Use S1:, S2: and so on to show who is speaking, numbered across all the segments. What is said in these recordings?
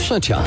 S1: trzecia.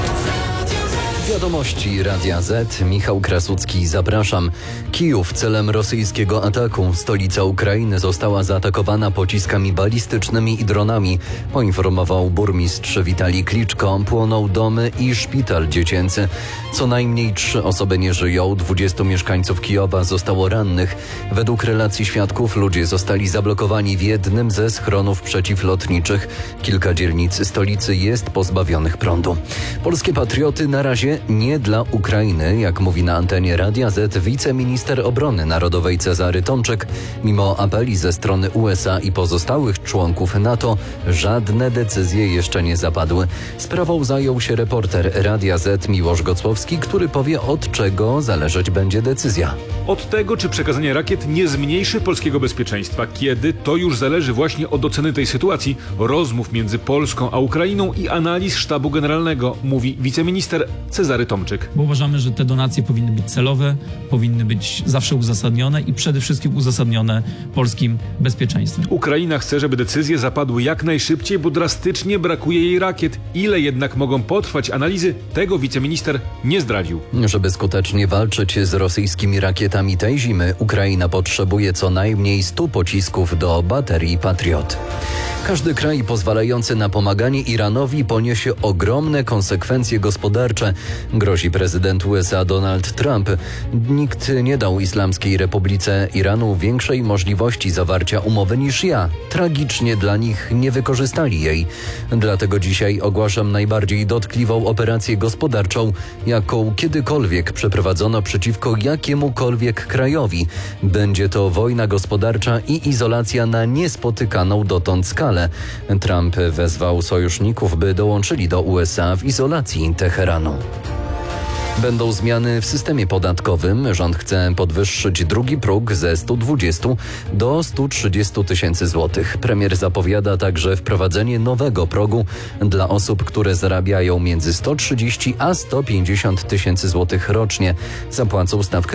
S1: Wiadomości Radia Z. Michał Krasucki, zapraszam. Kijów celem rosyjskiego ataku. Stolica Ukrainy została zaatakowana pociskami balistycznymi i dronami. Poinformował burmistrz Witalij Kliczko. Płoną domy i szpital dziecięcy. Co najmniej 3 osoby nie żyją. 20 mieszkańców Kijowa zostało rannych. Według relacji świadków ludzie zostali zablokowani w jednym ze schronów przeciwlotniczych. Kilka dzielnic stolicy jest pozbawionych prądu. Polskie patrioty na razie nie dla Ukrainy, jak mówi na antenie Radia Z wiceminister obrony narodowej Cezary Tomczyk. Mimo apeli ze strony USA i pozostałych członków NATO, żadne decyzje jeszcze nie zapadły. Sprawą zajął się reporter Radia Z Miłosz Gocłowski, który powie, od czego zależeć będzie decyzja.
S2: Od tego, czy przekazanie rakiet nie zmniejszy polskiego bezpieczeństwa. Kiedy? To już zależy właśnie od oceny tej sytuacji, rozmów między Polską a Ukrainą i analiz sztabu generalnego, mówi wiceminister Cezary Tomczyk.
S3: Bo uważamy, że te donacje powinny być celowe, powinny być zawsze uzasadnione i przede wszystkim uzasadnione polskim bezpieczeństwem.
S2: Ukraina chce, żeby decyzje zapadły jak najszybciej, bo drastycznie brakuje jej rakiet. Ile jednak mogą potrwać analizy, tego wiceminister nie zdradził.
S1: Żeby skutecznie walczyć z rosyjskimi rakietami tej zimy, Ukraina potrzebuje co najmniej 100 pocisków do baterii Patriot. Każdy kraj pozwalający na pomaganie Iranowi poniesie ogromne konsekwencje gospodarcze, grozi prezydent USA Donald Trump. Nikt nie dał Islamskiej Republice Iranu większej możliwości zawarcia umowy niż ja. Tragicznie dla nich nie wykorzystali jej. Dlatego dzisiaj ogłaszam najbardziej dotkliwą operację gospodarczą, jaką kiedykolwiek przeprowadzono przeciwko jakiemukolwiek krajowi. Będzie to wojna gospodarcza i izolacja na niespotykaną dotąd skalę. Trump wezwał sojuszników, by dołączyli do USA w izolacji Teheranu. Będą zmiany w systemie podatkowym. Rząd chce podwyższyć drugi próg ze 120 do 130 tysięcy złotych. Premier zapowiada także wprowadzenie nowego progu dla osób, które zarabiają między 130 a 150 tysięcy złotych rocznie. Zapłacą stawkę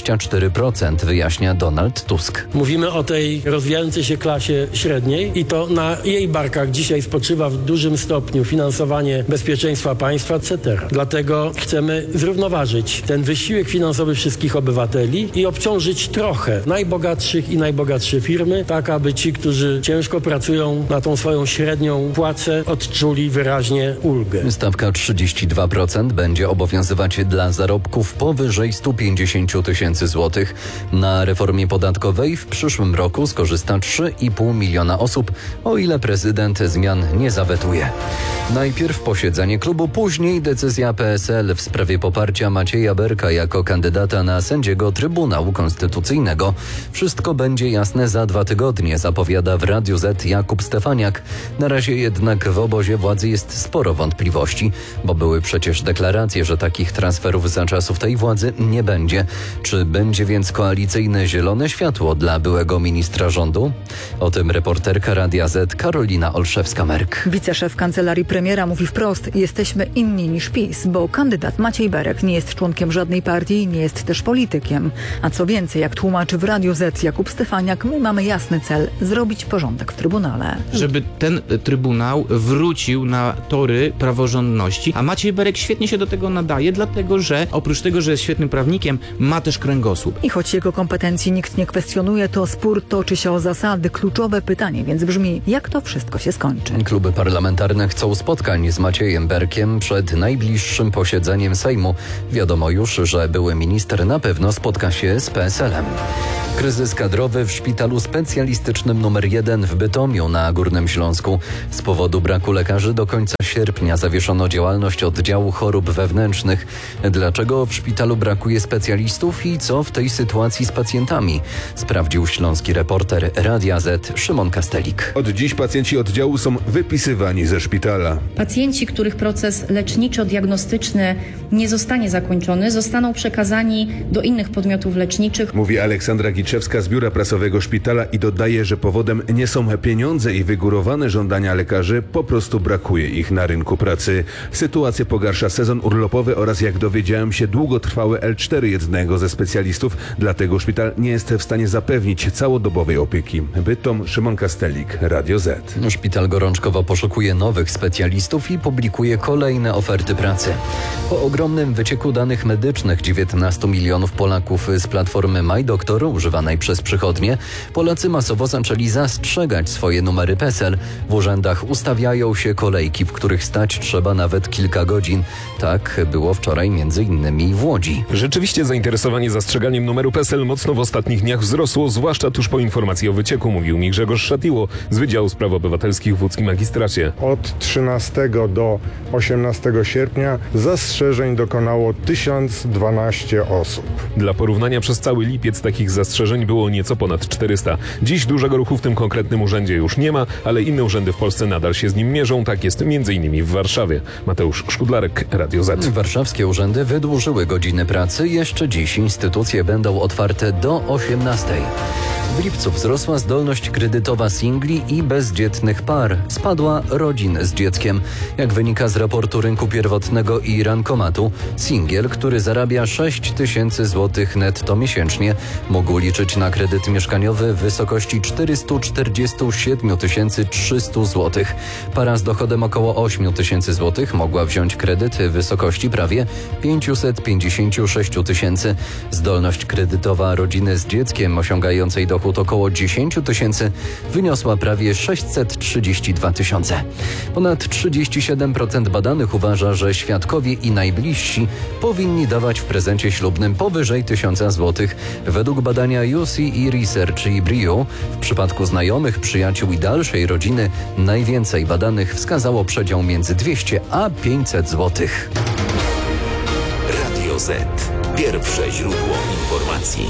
S1: 24%, wyjaśnia Donald Tusk.
S4: Mówimy o tej rozwijającej się klasie średniej i to na jej barkach dzisiaj spoczywa w dużym stopniu finansowanie bezpieczeństwa państwa, etc. Dlatego chcemy zrównoważyć ten wysiłek finansowy wszystkich obywateli i obciążyć trochę najbogatszych i najbogatsze firmy, tak aby ci, którzy ciężko pracują na tą swoją średnią płacę, odczuli wyraźnie ulgę.
S1: Stawka 32% będzie obowiązywać dla zarobków powyżej 150 tysięcy złotych. Na reformie podatkowej w przyszłym roku skorzysta 3,5 miliona osób, o ile prezydent zmian nie zawetuje. Najpierw posiedzenie klubu, później decyzja PSL w sprawie poparcia Macieja Berka jako kandydata na sędziego Trybunału Konstytucyjnego. Wszystko będzie jasne za 2 tygodnie, zapowiada w Radiu Z Jakub Stefaniak. Na razie jednak w obozie władzy jest sporo wątpliwości, bo były przecież deklaracje, że takich transferów za czasów tej władzy nie będzie. Czy będzie więc koalicyjne zielone światło dla byłego ministra rządu? O tym reporterka Radia Z Karolina Olszewska-Merk.
S5: Wiceszef kancelarii premiera mówi wprost: jesteśmy inni niż PiS, bo kandydat Maciej Berek nie jest członkiem żadnej partii, nie jest też politykiem. A co więcej, jak tłumaczy w Radiu Z Jakub Stefaniak, my mamy jasny cel – zrobić porządek w Trybunale.
S6: Żeby ten Trybunał wrócił na tory praworządności, a Maciej Berek świetnie się do tego nadaje, dlatego że oprócz tego, że jest świetnym prawnikiem, ma też kręgosłup.
S5: I choć jego kompetencji nikt nie kwestionuje, to spór toczy się o zasady. Kluczowe pytanie więc brzmi, jak to wszystko się skończy.
S1: Kluby parlamentarne chcą spotkań z Maciejem Berkiem przed najbliższym posiedzeniem Sejmu. Wiadomo już, że były minister na pewno spotka się z PSL-em. Kryzys kadrowy w szpitalu specjalistycznym nr 1 w Bytomiu na Górnym Śląsku. Z powodu braku lekarzy do końca sierpnia zawieszono działalność oddziału chorób wewnętrznych. Dlaczego w szpitalu brakuje specjalistów i co w tej sytuacji z pacjentami? Sprawdził śląski reporter Radia Z Szymon Kastelik.
S7: Od dziś pacjenci oddziału są wypisywani ze szpitala.
S8: Pacjenci, których proces leczniczo-diagnostyczny nie zostanie zakończony, zostaną przekazani do innych podmiotów leczniczych.
S7: Mówi Aleksandra Giczewska z biura prasowego szpitala i dodaje, że powodem nie są pieniądze i wygórowane żądania lekarzy, po prostu brakuje ich na na rynku pracy. Sytuację pogarsza sezon urlopowy oraz, jak dowiedziałem się, długotrwały L4 jednego ze specjalistów, dlatego szpital nie jest w stanie zapewnić całodobowej opieki. Bytom, Szymon Kastelik, Radio Z.
S1: Szpital gorączkowo poszukuje nowych specjalistów i publikuje kolejne oferty pracy. Po ogromnym wycieku danych medycznych 19 milionów Polaków z platformy MyDoktor używanej przez przychodnie, Polacy masowo zaczęli zastrzegać swoje numery PESEL. W urzędach ustawiają się kolejki, w których stać trzeba nawet kilka godzin. Tak było wczoraj m.in. w Łodzi.
S9: Rzeczywiście zainteresowanie zastrzeganiem numeru PESEL mocno w ostatnich dniach wzrosło, zwłaszcza tuż po informacji o wycieku, mówił mi Grzegorz Szatiło z Wydziału Spraw Obywatelskich w łódzkim magistracie.
S10: Od 13 do 18 sierpnia zastrzeżeń dokonało 1012 osób.
S9: Dla porównania przez cały lipiec takich zastrzeżeń było nieco ponad 400. Dziś dużego ruchu w tym konkretnym urzędzie już nie ma, ale inne urzędy w Polsce nadal się z nim mierzą. Tak jest m.in. w Warszawie. Mateusz Szkudlarek, Radio Z.
S1: Warszawskie urzędy wydłużyły godziny pracy. Jeszcze dziś instytucje będą otwarte do 18. W lipcu wzrosła zdolność kredytowa singli i bezdzietnych par. Spadła rodzin z dzieckiem. Jak wynika z raportu rynku pierwotnego i Rankomatu, singiel, który zarabia 6 000 złotych netto miesięcznie, mógł liczyć na kredyt mieszkaniowy w wysokości 447 300 złotych. Para z dochodem około 8 000 złotych mogła wziąć kredyt w wysokości prawie 556 000. Zdolność kredytowa rodziny z dzieckiem osiągającej dochód około 10 000 wyniosła prawie 632 000. Ponad 37% badanych uważa, że świadkowie i najbliżsi powinni dawać w prezencie ślubnym powyżej 1000 zł. Według badania UCE Research i Brio w przypadku znajomych, przyjaciół i dalszej rodziny najwięcej badanych wskazało przedział między 200 a 500 zł.
S11: Radio Z. Pierwsze źródło informacji.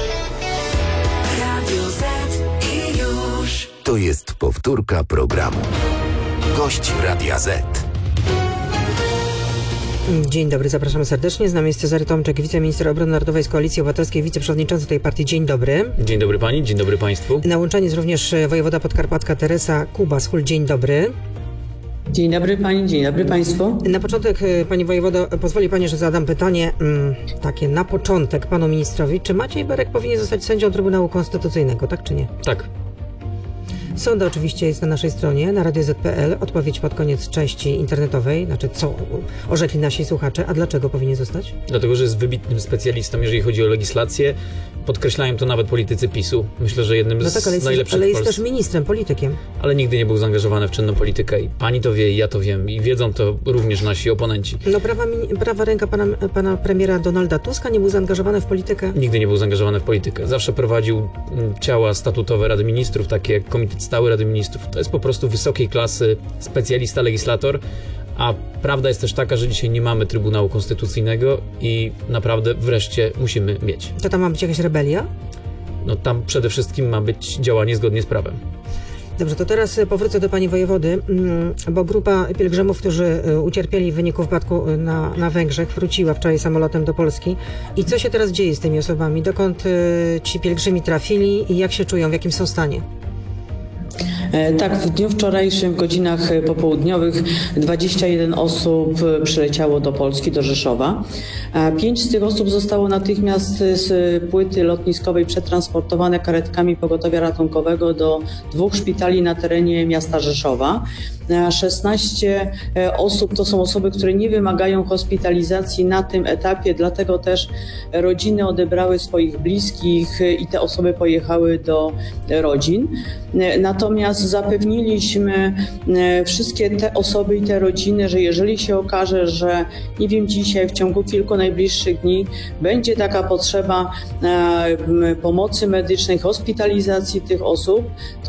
S11: To jest powtórka programu. Gość Radia Z.
S12: Dzień dobry, zapraszamy serdecznie. Z nami jest Cezary Tomczyk, wiceminister obrony narodowej z Koalicji Obywatelskiej, wiceprzewodniczący tej partii. Dzień dobry.
S13: Dzień dobry pani, dzień dobry państwu.
S12: Na łączeniu jest również wojewoda podkarpacka Teresa Kubas-Hul. Dzień dobry.
S14: Dzień dobry pani, dzień dobry państwu.
S12: Na początek, pani wojewodo, pozwoli pani, że zadam pytanie takie na początek panu ministrowi. Czy Maciej Berek powinien zostać sędzią Trybunału Konstytucyjnego, tak czy nie?
S13: Tak.
S12: Sąd oczywiście jest na naszej stronie, na radioz.pl. Odpowiedź pod koniec części internetowej, znaczy co orzekli nasi słuchacze, a dlaczego powinien zostać?
S13: Dlatego, że jest wybitnym specjalistą, jeżeli chodzi o legislację. Podkreślają to nawet politycy PiS-u. Myślę, że jednym z najlepszych
S12: ale jest też ministrem, politykiem.
S13: Ale nigdy nie był zaangażowany w czynną politykę i pani to wie, i ja to wiem i wiedzą to również nasi oponenci.
S12: No prawa ręka pana premiera Donalda Tuska nie był zaangażowany w politykę?
S13: Nigdy nie był zaangażowany w politykę. Zawsze prowadził ciała statutowe Rady Ministrów, takie jak Komitet Stały Rady Ministrów. To jest po prostu wysokiej klasy specjalista, legislator. A prawda jest też taka, że dzisiaj nie mamy Trybunału Konstytucyjnego i naprawdę wreszcie musimy mieć.
S12: To tam ma być jakaś rebelia?
S13: No tam przede wszystkim ma być działanie zgodnie z prawem.
S12: Dobrze, to teraz powrócę do pani wojewody, bo grupa pielgrzymów, którzy ucierpieli w wyniku wypadku na Węgrzech, wróciła wczoraj samolotem do Polski. I co się teraz dzieje z tymi osobami? Dokąd ci pielgrzymi trafili i jak się czują, w jakim są stanie?
S14: Tak, w dniu wczorajszym w godzinach popołudniowych 21 osób przyleciało do Polski, do Rzeszowa. 5 z tych osób zostało natychmiast z płyty lotniskowej przetransportowane karetkami pogotowia ratunkowego do 2 szpitali na terenie miasta Rzeszowa. 16 osób to są osoby, które nie wymagają hospitalizacji na tym etapie, dlatego też rodziny odebrały swoich bliskich i te osoby pojechały do rodzin. Natomiast zapewniliśmy wszystkie te osoby i te rodziny, że jeżeli się okaże, że nie wiem, dzisiaj w ciągu kilku najbliższych dni będzie taka potrzeba pomocy medycznej, hospitalizacji tych osób, to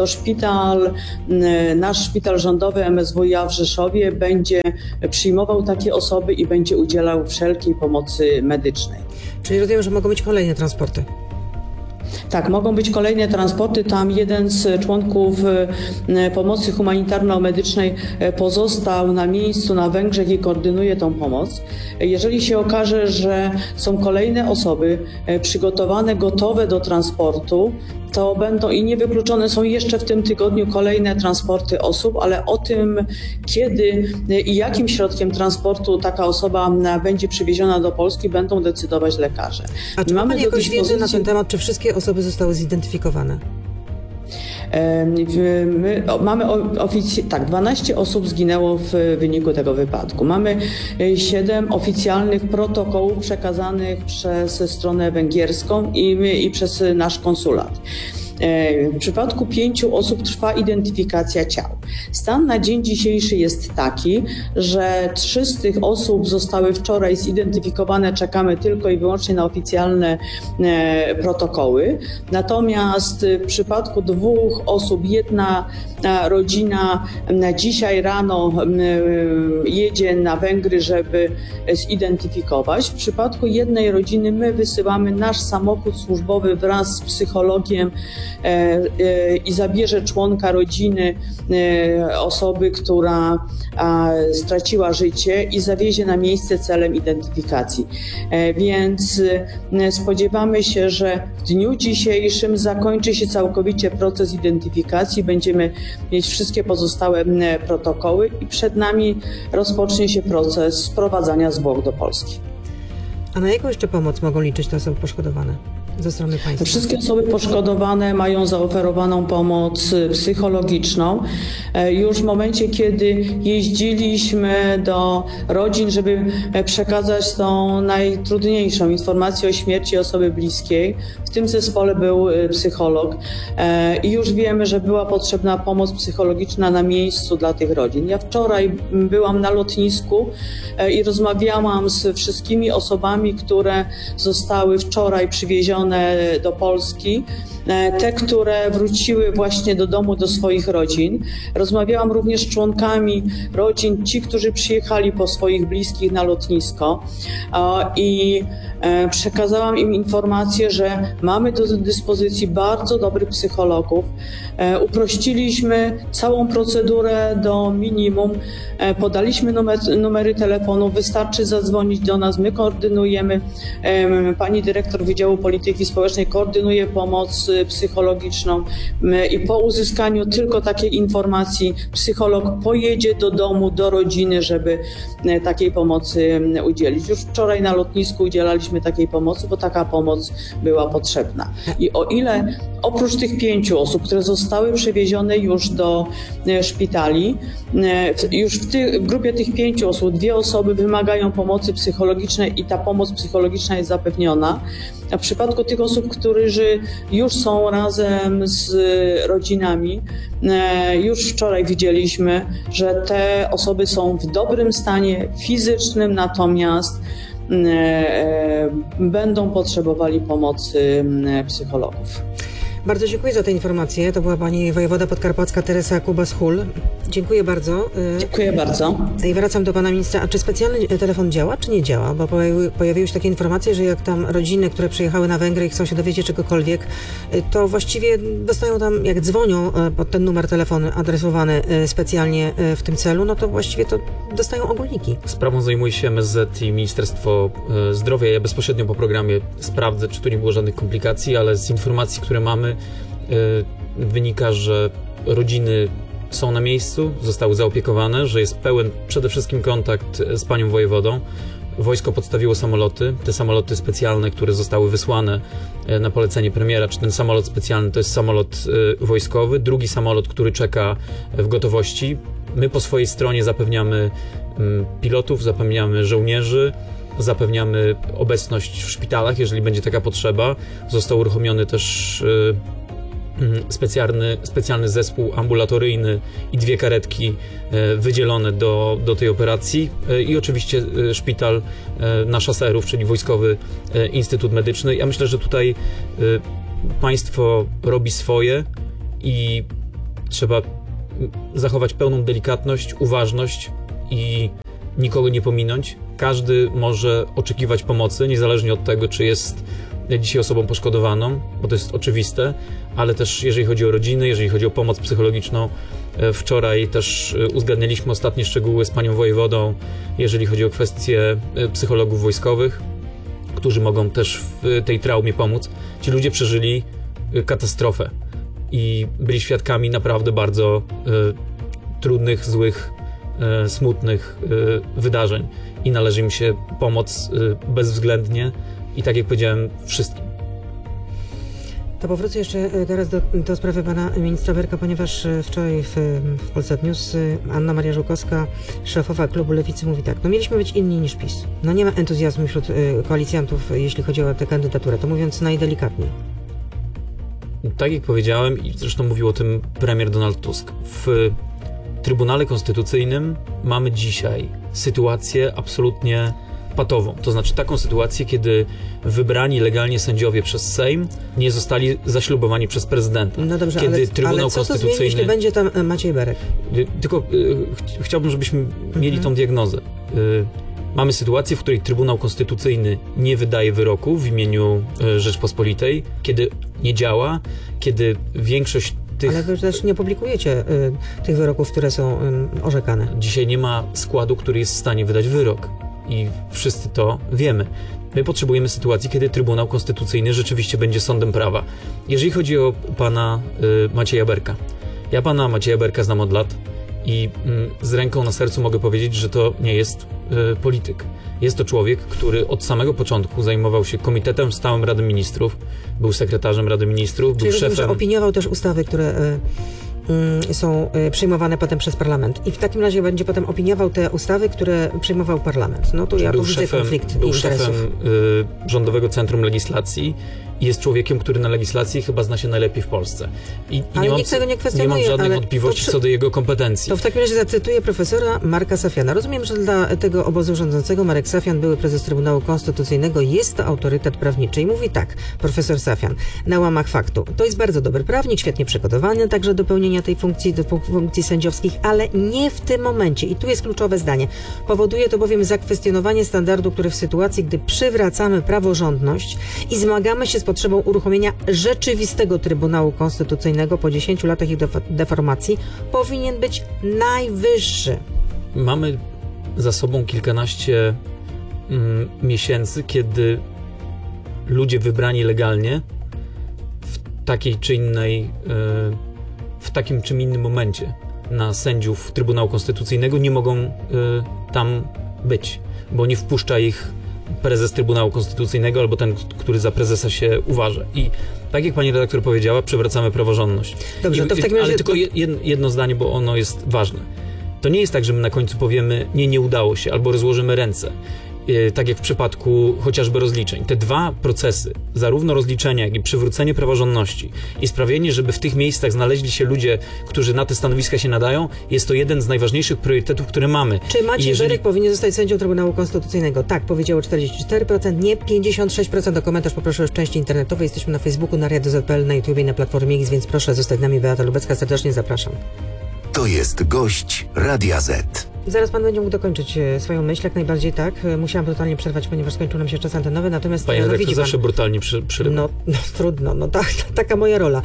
S14: nasz szpital rządowy MSWiA w Rzeszowie będzie przyjmował takie osoby i będzie udzielał wszelkiej pomocy medycznej.
S12: Czyli rozumiem, że mogą być kolejne transporty?
S14: Tak, mogą być kolejne transporty. Tam jeden z członków pomocy humanitarno-medycznej pozostał na miejscu na Węgrzech i koordynuje tą pomoc. Jeżeli się okaże, że są kolejne osoby przygotowane, gotowe do transportu, to będą i niewykluczone są jeszcze w tym tygodniu kolejne transporty osób, ale o tym, kiedy i jakim środkiem transportu taka osoba będzie przywieziona do Polski, będą decydować lekarze.
S12: A czy mamy jakąś wiedzę na ten temat, czy wszystkie osoby zostały zidentyfikowane?
S14: Mamy 12 osób zginęło w wyniku tego wypadku. Mamy 7 oficjalnych protokołów przekazanych przez stronę węgierską i przez nasz konsulat. W przypadku 5 osób trwa identyfikacja ciał. Stan na dzień dzisiejszy jest taki, że 3 z tych osób zostały wczoraj zidentyfikowane. Czekamy tylko i wyłącznie na oficjalne protokoły. Natomiast w przypadku 2 osób, jedna rodzina dzisiaj rano jedzie na Węgry, żeby zidentyfikować. W przypadku jednej rodziny my wysyłamy nasz samochód służbowy wraz z psychologiem i zabierze członka rodziny osoby, która straciła życie i zawiezie na miejsce celem identyfikacji. Więc spodziewamy się, że w dniu dzisiejszym zakończy się całkowicie proces identyfikacji. Będziemy mieć wszystkie pozostałe protokoły i przed nami rozpocznie się proces sprowadzania zwłok do Polski.
S12: A na jaką jeszcze pomoc mogą liczyć te osoby poszkodowane ze strony państwa?
S14: Wszystkie osoby poszkodowane mają zaoferowaną pomoc psychologiczną. Już w momencie, kiedy jeździliśmy do rodzin, żeby przekazać tą najtrudniejszą informację o śmierci osoby bliskiej, w tym zespole był psycholog i już wiemy, że była potrzebna pomoc psychologiczna na miejscu dla tych rodzin. Ja wczoraj byłam na lotnisku i rozmawiałam z wszystkimi osobami, które zostały wczoraj przywiezione do Polski, te, które wróciły właśnie do domu, do swoich rodzin. Rozmawiałam również z członkami rodzin, ci, którzy przyjechali po swoich bliskich na lotnisko i przekazałam im informację, że mamy do dyspozycji bardzo dobrych psychologów. Uprościliśmy całą procedurę do minimum, podaliśmy numery telefonów, wystarczy zadzwonić do nas, my koordynujemy. Pani dyrektor Wydziału Polityki Społecznej koordynuje pomoc psychologiczną i po uzyskaniu tylko takiej informacji psycholog pojedzie do domu, do rodziny, żeby takiej pomocy udzielić. Już wczoraj na lotnisku udzielaliśmy takiej pomocy, bo taka pomoc była potrzebna. I o ile oprócz tych 5 osób, które zostały przewiezione już do szpitali, już w grupie tych 5 osób 2 osoby wymagają pomocy psychologicznej i ta pomoc psychologiczna jest zapewniona. A w przypadku tych osób, którzy już są razem z rodzinami, już wczoraj widzieliśmy, że te osoby są w dobrym stanie fizycznym, natomiast będą potrzebowali pomocy psychologów.
S12: Bardzo dziękuję za te informacje. To była pani wojewoda podkarpacka Teresa Kubas-Hull. Dziękuję bardzo.
S14: Dziękuję bardzo.
S12: I wracam do pana ministra. A czy specjalny telefon działa, czy nie działa? Bo pojawiły się takie informacje, że jak tam rodziny, które przyjechały na Węgry i chcą się dowiedzieć czegokolwiek, to właściwie dostają tam, jak dzwonią pod ten numer telefonu adresowany specjalnie w tym celu, no to właściwie to dostają ogólniki.
S13: Sprawą zajmuje się MSZ i Ministerstwo Zdrowia. Ja bezpośrednio po programie sprawdzę, czy tu nie było żadnych komplikacji, ale z informacji, które mamy, wynika, że rodziny są na miejscu, zostały zaopiekowane, że jest pełen przede wszystkim kontakt z panią wojewodą. Wojsko podstawiło samoloty, te samoloty specjalne, które zostały wysłane na polecenie premiera, czy ten samolot specjalny to jest samolot wojskowy, drugi samolot, który czeka w gotowości. My po swojej stronie zapewniamy pilotów, zapewniamy żołnierzy, zapewniamy obecność w szpitalach, jeżeli będzie taka potrzeba. Został uruchomiony też specjalny zespół ambulatoryjny i 2 karetki wydzielone do tej operacji i oczywiście szpital na Szaserów, czyli Wojskowy Instytut Medyczny. Ja myślę, że tutaj państwo robi swoje i trzeba zachować pełną delikatność, uważność i nikogo nie pominąć. Każdy może oczekiwać pomocy, niezależnie od tego, czy jest dzisiaj osobą poszkodowaną, bo to jest oczywiste, ale też jeżeli chodzi o rodziny, jeżeli chodzi o pomoc psychologiczną. Wczoraj też uzgadnialiśmy ostatnie szczegóły z panią wojewodą, jeżeli chodzi o kwestie psychologów wojskowych, którzy mogą też w tej traumie pomóc. Ci ludzie przeżyli katastrofę i byli świadkami naprawdę bardzo trudnych, złych, smutnych wydarzeń i należy im się pomoc bezwzględnie i tak jak powiedziałem, wszystkim.
S12: To powrócę jeszcze teraz do sprawy pana ministra Berka, ponieważ wczoraj w Polsat News Anna Maria Żukowska, szefowa klubu Lewicy, mówi tak: no mieliśmy być inni niż PiS. No nie ma entuzjazmu wśród koalicjantów, jeśli chodzi o tę kandydaturę, to mówiąc najdelikatniej.
S13: Tak jak powiedziałem i zresztą mówił o tym premier Donald Tusk, w Trybunale Konstytucyjnym mamy dzisiaj sytuację absolutnie patową. To znaczy taką sytuację, kiedy wybrani legalnie sędziowie przez Sejm nie zostali zaślubowani przez prezydenta.
S12: No dobrze,
S13: kiedy Trybunał
S12: ale co
S13: Konstytucyjny...
S12: to zmieni, jeśli będzie tam Maciej Berek?
S13: Tylko chciałbym, żebyśmy mieli tą diagnozę. Mamy sytuację, w której Trybunał Konstytucyjny nie wydaje wyroku w imieniu Rzeczpospolitej, kiedy nie działa, kiedy większość tych...
S12: Ale wy też nie publikujecie tych wyroków, które są orzekane.
S13: Dzisiaj nie ma składu, który jest w stanie wydać wyrok. I wszyscy to wiemy. My potrzebujemy sytuacji, kiedy Trybunał Konstytucyjny rzeczywiście będzie sądem prawa. Jeżeli chodzi o pana Macieja Berka. Ja pana Macieja Berka znam od lat i z ręką na sercu mogę powiedzieć, że to nie jest polityk. Jest to człowiek, który od samego początku zajmował się Komitetem Stałym Rady Ministrów, był sekretarzem Rady Ministrów,
S12: Czyli
S13: był szefem...
S12: że opiniował też ustawy, które są przyjmowane potem przez parlament. I w takim razie będzie potem opiniował te ustawy, które przyjmował parlament. No to ja tu widzę konflikt interesów.
S13: Był szefem Rządowego Centrum Legislacji i jest człowiekiem, który na legislacji chyba zna się najlepiej w Polsce. I
S12: nikt tego nie kwestionuje.
S13: Nie mam żadnych wątpliwości co do jego kompetencji.
S12: To w takim razie zacytuję profesora Marka Safiana. Rozumiem, że dla tego obozu rządzącego Marek Safian, były prezes Trybunału Konstytucyjnego, jest to autorytet prawniczy. I mówi tak, profesor Safian, na łamach faktu. To jest bardzo dobry prawnik, świetnie przygotowany także do pełnienia tej funkcji, do funkcji sędziowskich, ale nie w tym momencie. I tu jest kluczowe zdanie. Powoduje to bowiem zakwestionowanie standardu, który w sytuacji, gdy przywracamy praworządność i zmagamy się z potrzebą uruchomienia rzeczywistego Trybunału Konstytucyjnego po 10 latach ich deformacji, powinien być najwyższy.
S13: Mamy za sobą kilkanaście miesięcy, kiedy ludzie wybrani legalnie w takiej czy innej, w takim czy innym momencie na sędziów Trybunału Konstytucyjnego nie mogą tam być, bo nie wpuszcza ich prezes Trybunału Konstytucyjnego albo ten, który za prezesa się uważa. I tak jak pani redaktor powiedziała, przywracamy praworządność.
S12: Dobrze, to w takim razie...
S13: Ale tylko jedno zdanie, bo ono jest ważne. To nie jest tak, że my na końcu powiemy, nie udało się, albo rozłożymy ręce. Tak jak w przypadku chociażby rozliczeń. Te dwa procesy, zarówno rozliczenia, jak i przywrócenie praworządności i sprawienie, żeby w tych miejscach znaleźli się ludzie, którzy na te stanowiska się nadają, jest to jeden z najważniejszych priorytetów, które mamy.
S12: Czy Maciej Berek powinien zostać sędzią Trybunału Konstytucyjnego? Tak, powiedziało 44%, nie 56%. O komentarz poproszę w części internetowej. Jesteśmy na Facebooku, na Radio Z.pl, na YouTube i na Platformie X, więc proszę zostać z nami. Beata Lubecka, serdecznie zapraszam.
S11: To jest gość Radia Z.
S12: Zaraz pan będzie mógł dokończyć swoją myśl, jak najbardziej tak. Musiałam brutalnie przerwać, ponieważ skończył nam się czas antenowy, natomiast...
S13: Panie redaktor zawsze brutalnie przerywa.
S12: No trudno, no taka moja rola.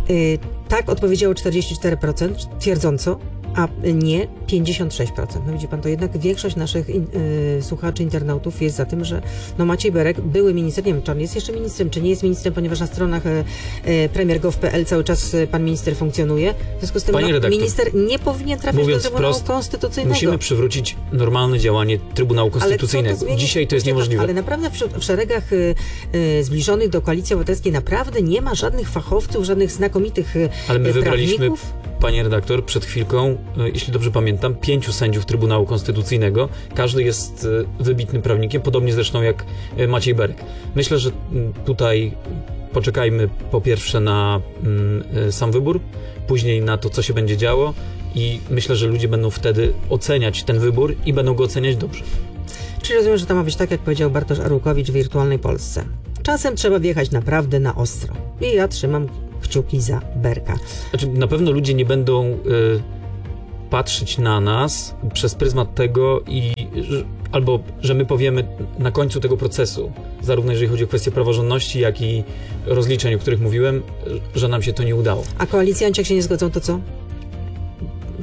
S12: Tak odpowiedziało 44% twierdząco, a nie 56%. No widzi pan, to jednak większość naszych słuchaczy, internautów jest za tym, że Maciej Berek, były minister, nie wiem, czy on jest jeszcze ministrem, czy nie jest ministrem, ponieważ na stronach premier.gov.pl cały czas pan minister funkcjonuje. W związku z tym minister nie powinien trafić do Trybunału Konstytucyjnego.
S13: Musimy przywrócić normalne działanie Trybunału Konstytucyjnego. Dzisiaj to jest niemożliwe.
S12: Ale naprawdę w szeregach zbliżonych do Koalicji Obywatelskiej naprawdę nie ma żadnych fachowców, żadnych znakomitych
S13: ale my wybraliśmy,
S12: prawników.
S13: Panie redaktor, przed chwilką, jeśli dobrze pamiętam, 5 sędziów Trybunału Konstytucyjnego. Każdy jest wybitnym prawnikiem, podobnie zresztą jak Maciej Berek. Myślę, że tutaj poczekajmy po pierwsze na sam wybór, później na to, co się będzie działo i myślę, że ludzie będą wtedy oceniać ten wybór i będą go oceniać dobrze.
S12: Czyli rozumiem, że to ma być tak, jak powiedział Bartosz Arłukowicz w Wirtualnej Polsce. Czasem trzeba wjechać naprawdę na ostro. I ja trzymam kciuki za Berka.
S13: Znaczy, na pewno ludzie nie będą patrzeć na nas przez pryzmat tego albo, że my powiemy na końcu tego procesu, zarówno jeżeli chodzi o kwestię praworządności, jak i rozliczeń, o których mówiłem, że nam się to nie udało.
S12: A koalicjanci, jak się nie zgodzą, to co?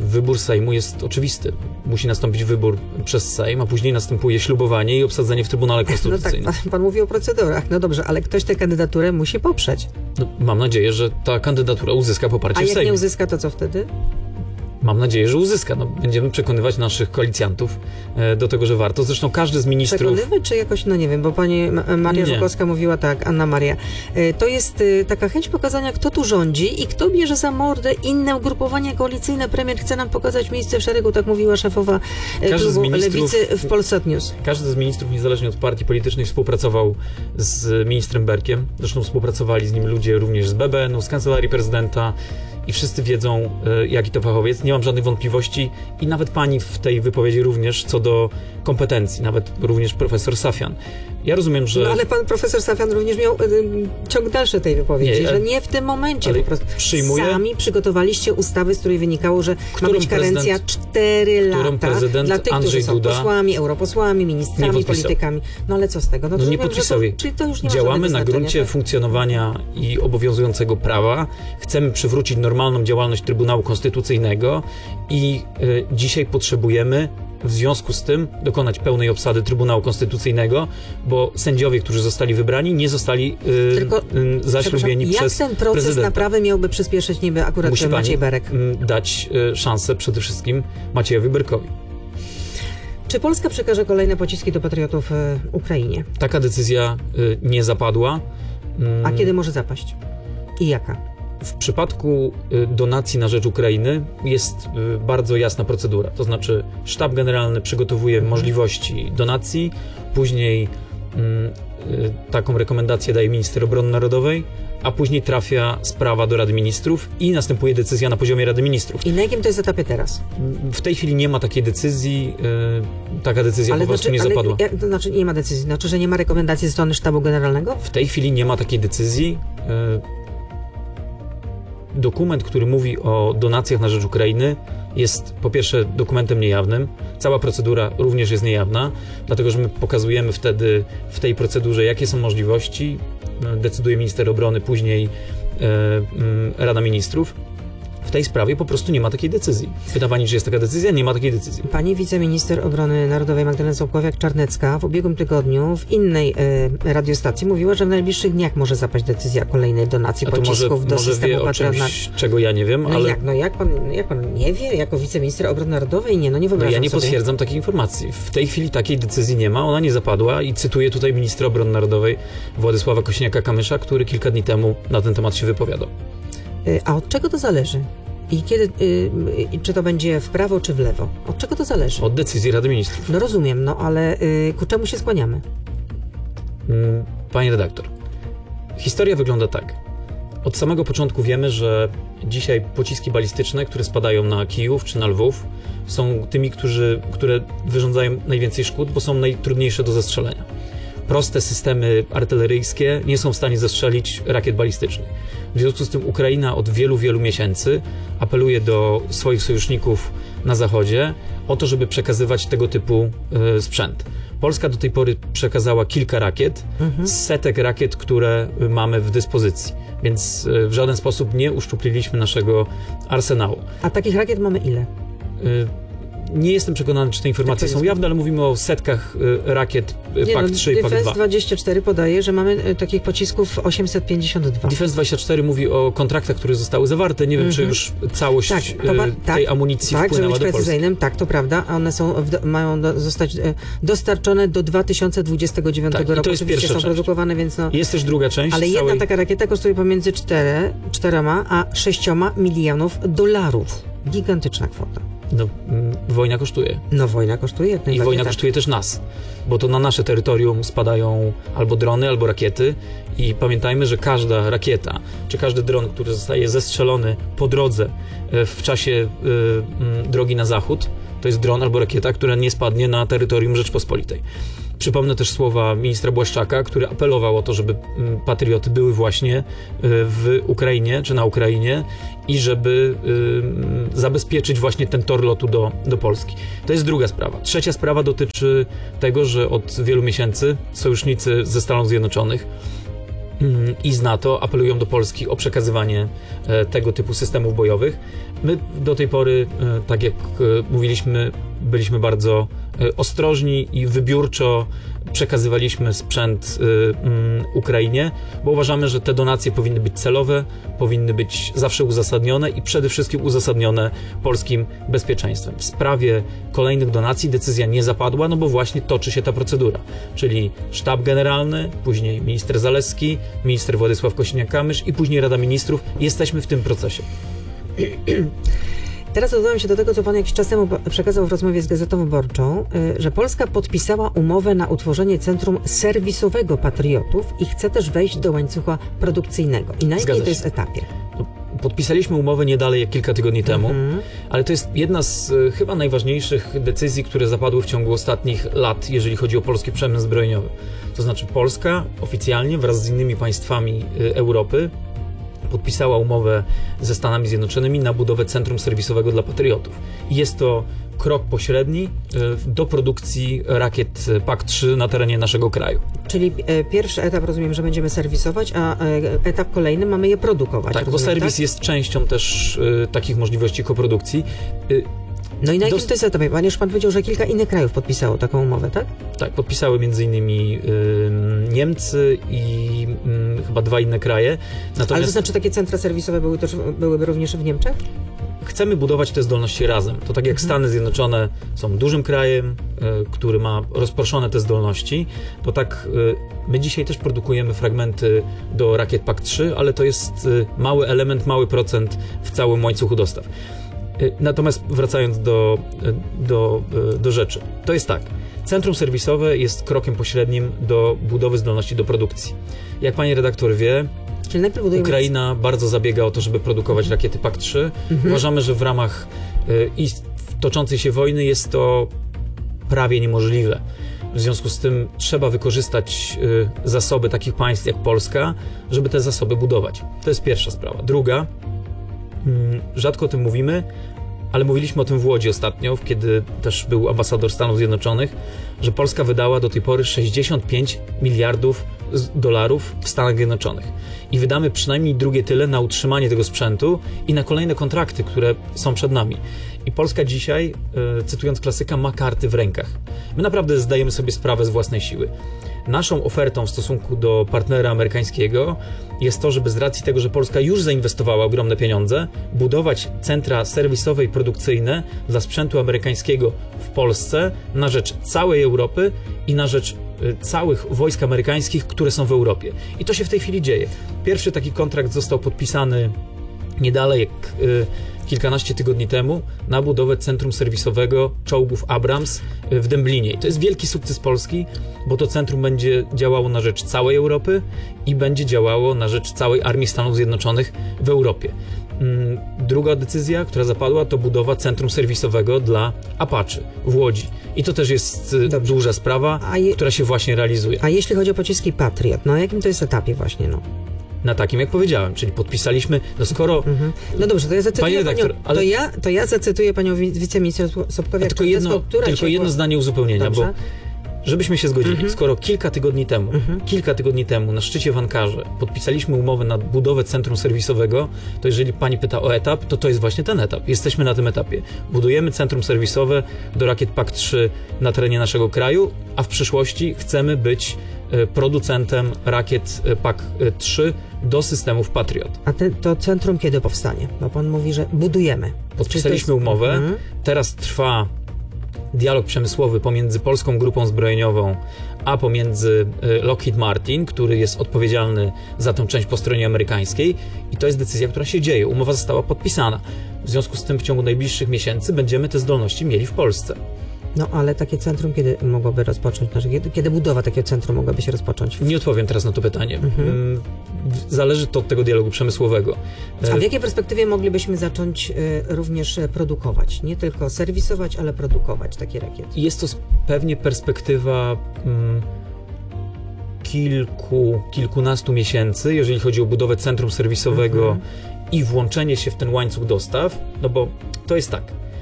S13: wybór Sejmu jest oczywisty. Musi nastąpić wybór przez Sejm, a później następuje ślubowanie i obsadzenie w Trybunale Konstytucyjnym.
S12: No tak, pan mówi o procedurach. No dobrze, ale ktoś tę kandydaturę musi poprzeć.
S13: No, mam nadzieję, że ta kandydatura uzyska poparcie w Sejmie.
S12: A jak nie uzyska, to co wtedy?
S13: Mam nadzieję, że uzyska. No, będziemy przekonywać naszych koalicjantów do tego, że warto. Zresztą każdy z ministrów...
S12: Przekonywać, czy jakoś, no nie wiem, bo pani Maria Żukowska mówiła tak, Anna Maria. To jest taka chęć pokazania, kto tu rządzi i kto bierze za mordę inne ugrupowania koalicyjne. Premier chce nam pokazać miejsce w szeregu, tak mówiła szefowa klubu Lewicy w Polsat News.
S13: Każdy z ministrów, niezależnie od partii politycznej, współpracował z ministrem Berkiem. Zresztą współpracowali z nim ludzie również z BBN-u, z Kancelarii Prezydenta. I wszyscy wiedzą, jaki to fachowiec. Nie mam żadnych wątpliwości i nawet pani w tej wypowiedzi również co do kompetencji, nawet również profesor Safian. Ja rozumiem, że...
S12: No ale pan profesor Safian również miał ciąg dalszy tej wypowiedzi, że nie w tym momencie po prostu. Sami przygotowaliście ustawy, z której wynikało, że ma być karencja 4 lata dla tych, którzy są posłami, europosłami, ministrami, politykami. No ale co z tego?
S13: No nie podpisał jej.
S12: Czyli to już nie ma
S13: Działamy na gruncie funkcjonowania i obowiązującego prawa. Chcemy przywrócić normalną działalność Trybunału Konstytucyjnego i dzisiaj potrzebujemy w związku z tym dokonać pełnej obsady Trybunału Konstytucyjnego, bo sędziowie, którzy zostali wybrani, nie zostali zaślubieni przez prezydenta.
S12: Jak ten proces naprawy miałby przyspieszyć niby akurat Maciej Berek?
S13: Dać szansę przede wszystkim Maciejowi Berkowi.
S12: Czy Polska przekaże kolejne pociski do patriotów Ukrainie?
S13: Taka decyzja nie zapadła.
S12: A kiedy może zapaść? I jaka?
S13: W przypadku donacji na rzecz Ukrainy jest bardzo jasna procedura. To znaczy sztab generalny przygotowuje możliwości donacji, później taką rekomendację daje minister obrony narodowej, a później trafia sprawa do Rady Ministrów i następuje decyzja na poziomie Rady Ministrów.
S12: I na jakim to jest etapie teraz?
S13: W tej chwili nie ma takiej decyzji, taka decyzja po prostu nie zapadła.
S12: To znaczy nie ma decyzji, znaczy, że nie ma rekomendacji ze strony sztabu generalnego?
S13: W tej chwili nie ma takiej decyzji. Dokument, który mówi o donacjach na rzecz Ukrainy, jest po pierwsze dokumentem niejawnym. Cała procedura również jest niejawna, dlatego że my pokazujemy wtedy w tej procedurze, jakie są możliwości. Decyduje minister obrony, później Rada Ministrów. W tej sprawie po prostu nie ma takiej decyzji. Pyta pani, czy jest taka decyzja? Nie ma takiej decyzji.
S12: Pani wiceminister obrony narodowej Magdalena Sołkowiak-Czarnecka w ubiegłym tygodniu w innej radiostacji mówiła, że w najbliższych dniach może zapaść decyzja o kolejnej donacji pocisków do systemu Patriot.
S13: Czego ja nie wiem,
S12: no
S13: ale...
S12: Jak pan nie wie, jako wiceminister obrony narodowej? Nie wyobrażam
S13: ja nie
S12: sobie.
S13: Potwierdzam takiej informacji. W tej chwili takiej decyzji nie ma, ona nie zapadła i cytuję tutaj ministra obrony narodowej Władysława Kosiniaka-Kamysza, który kilka dni temu na ten temat się wypowiadał.
S12: A od czego to zależy? I kiedy, czy to będzie w prawo, czy w lewo? Od czego to zależy?
S13: Od decyzji Rady Ministrów.
S12: No rozumiem, ale ku czemu się skłaniamy?
S13: Pani redaktor, historia wygląda tak. Od samego początku wiemy, że dzisiaj pociski balistyczne, które spadają na Kijów czy na Lwów, są tymi, które wyrządzają najwięcej szkód, bo są najtrudniejsze do zestrzelenia. Proste systemy artyleryjskie nie są w stanie zestrzelić rakiet balistycznych. W związku z tym Ukraina od wielu, wielu miesięcy apeluje do swoich sojuszników na Zachodzie o to, żeby przekazywać tego typu sprzęt. Polska do tej pory przekazała kilka rakiet z setek rakiet, które mamy w dyspozycji. Więc w żaden sposób nie uszczupliliśmy naszego arsenału.
S12: A takich rakiet mamy ile?
S13: Nie jestem przekonany, czy te informacje są jawne, ale mówimy o setkach rakiet PAK-3 i PAK-2.
S12: Defense 24 podaje, że mamy takich pocisków 852.
S13: Defense 24 mówi o kontraktach, które zostały zawarte. Nie wiem, czy już całość tej amunicji wpłynęła do Polski.
S12: Tak, to prawda. One mają zostać dostarczone do 2029 roku.
S13: I to jest pierwsza część.
S12: Produkowane, więc
S13: jest też druga część.
S12: Ale jedna taka rakieta kosztuje pomiędzy 4 a 6 milionów dolarów. Gigantyczna kwota.
S13: No, wojna kosztuje.
S12: Wojna kosztuje.
S13: I wojna kosztuje też nas, bo to na nasze terytorium spadają albo drony, albo rakiety i pamiętajmy, że każda rakieta, czy każdy dron, który zostaje zestrzelony po drodze w czasie drogi na zachód, to jest dron albo rakieta, która nie spadnie na terytorium Rzeczpospolitej. Przypomnę też słowa ministra Błaszczaka, który apelował o to, żeby patrioty były właśnie w Ukrainie, czy na Ukrainie i żeby zabezpieczyć właśnie ten tor lotu do Polski. To jest druga sprawa. Trzecia sprawa dotyczy tego, że od wielu miesięcy sojusznicy ze Stanów Zjednoczonych i z NATO apelują do Polski o przekazywanie tego typu systemów bojowych. My do tej pory, tak jak mówiliśmy, byliśmy bardzo ostrożni i wybiórczo przekazywaliśmy sprzęt Ukrainie, bo uważamy, że te donacje powinny być celowe, powinny być zawsze uzasadnione i przede wszystkim uzasadnione polskim bezpieczeństwem. W sprawie kolejnych donacji decyzja nie zapadła, no bo właśnie toczy się ta procedura, czyli Sztab Generalny, później minister Zalewski, minister Władysław Kosiniak-Kamysz i później Rada Ministrów. Jesteśmy w tym procesie.
S12: Teraz odwołam się do tego, co pan jakiś czas temu przekazał w rozmowie z Gazetą Wyborczą, że Polska podpisała umowę na utworzenie centrum serwisowego patriotów i chce też wejść do łańcucha produkcyjnego. I na jakim to jest etapie?
S13: Podpisaliśmy umowę nie dalej jak kilka tygodni temu, ale to jest jedna z chyba najważniejszych decyzji, które zapadły w ciągu ostatnich lat, jeżeli chodzi o polski przemysł zbrojeniowy. To znaczy Polska oficjalnie wraz z innymi państwami Europy podpisała umowę ze Stanami Zjednoczonymi na budowę centrum serwisowego dla patriotów. I jest to krok pośredni do produkcji rakiet PAK-3 na terenie naszego kraju.
S12: Czyli pierwszy etap rozumiem, że będziemy serwisować, a etap kolejny mamy je produkować.
S13: Tak, bo serwis jest częścią też takich możliwości koprodukcji.
S12: No i na jakim to jest etapie? Ponieważ pan powiedział, że kilka innych krajów podpisało taką umowę, tak?
S13: Tak, podpisały m.in. Niemcy i chyba 2 inne kraje. Natomiast...
S12: Ale to znaczy takie centra serwisowe byłyby również w Niemczech?
S13: Chcemy budować te zdolności razem. To tak jak Stany Zjednoczone są dużym krajem, który ma rozproszone te zdolności, to tak my dzisiaj też produkujemy fragmenty do rakiet PAK-3, ale to jest mały element, mały procent w całym łańcuchu dostaw. Natomiast wracając do rzeczy, to jest tak. Centrum serwisowe jest krokiem pośrednim do budowy zdolności do produkcji. Jak pani redaktor wie, Ukraina bardzo zabiega o to, żeby produkować rakiety PAK-3. Uważamy, że w ramach toczącej się wojny jest to prawie niemożliwe. W związku z tym trzeba wykorzystać zasoby takich państw jak Polska, żeby te zasoby budować. To jest pierwsza sprawa. Druga, rzadko o tym mówimy, ale mówiliśmy o tym w Łodzi ostatnio, kiedy też był ambasador Stanów Zjednoczonych, że Polska wydała do tej pory 65 miliardów dolarów w Stanach Zjednoczonych. I wydamy przynajmniej drugie tyle na utrzymanie tego sprzętu i na kolejne kontrakty, które są przed nami. I Polska dzisiaj, cytując klasyka, ma karty w rękach. My naprawdę zdajemy sobie sprawę z własnej siły. Naszą ofertą w stosunku do partnera amerykańskiego jest to, żeby z racji tego, że Polska już zainwestowała ogromne pieniądze, budować centra serwisowe i produkcyjne dla sprzętu amerykańskiego w Polsce na rzecz całej Europy i na rzecz całych wojsk amerykańskich, które są w Europie. I to się w tej chwili dzieje. Pierwszy taki kontrakt został podpisany nie dalej jak kilkanaście tygodni temu na budowę centrum serwisowego czołgów Abrams w Dęblinie. I to jest wielki sukces Polski, bo to centrum będzie działało na rzecz całej Europy i będzie działało na rzecz całej Armii Stanów Zjednoczonych w Europie. Druga decyzja, która zapadła, to budowa centrum serwisowego dla Apache w Łodzi. I to też jest duża sprawa, która się właśnie realizuje.
S12: A jeśli chodzi o pociski Patriot, na jakim to jest etapie właśnie,
S13: Na takim, jak powiedziałem, czyli podpisaliśmy, skoro...
S12: No dobrze, to ja zacytuję
S13: redaktor,
S12: panią, ale... to ja zacytuję panią wiceminister Sobkowiak.
S13: Tylko jedno zdanie uzupełnienia, dobrze? Bo żebyśmy się zgodzili, skoro kilka tygodni temu na szczycie w Ankarze podpisaliśmy umowę na budowę centrum serwisowego, to jeżeli pani pyta o etap, to jest właśnie ten etap. Jesteśmy na tym etapie. Budujemy centrum serwisowe do rakiet PAK-3 na terenie naszego kraju, a w przyszłości chcemy być producentem rakiet PAK-3 do systemów Patriot.
S12: A to centrum kiedy powstanie? Bo pan mówi, że budujemy.
S13: Podpisaliśmy umowę, teraz trwa dialog przemysłowy pomiędzy Polską Grupą Zbrojeniową a pomiędzy Lockheed Martin, który jest odpowiedzialny za tę część po stronie amerykańskiej i to jest decyzja, która się dzieje. Umowa została podpisana. W związku z tym w ciągu najbliższych miesięcy będziemy te zdolności mieli w Polsce.
S12: No ale takie centrum kiedy mogłoby rozpocząć? Kiedy budowa takiego centrum mogłaby się rozpocząć?
S13: Nie odpowiem teraz na to pytanie. Zależy to od tego dialogu przemysłowego.
S12: A w jakiej perspektywie moglibyśmy zacząć również produkować? Nie tylko serwisować, ale produkować takie rakiety?
S13: Jest to pewnie perspektywa kilkunastu miesięcy, jeżeli chodzi o budowę centrum serwisowego i włączenie się w ten łańcuch dostaw, no bo to jest tak.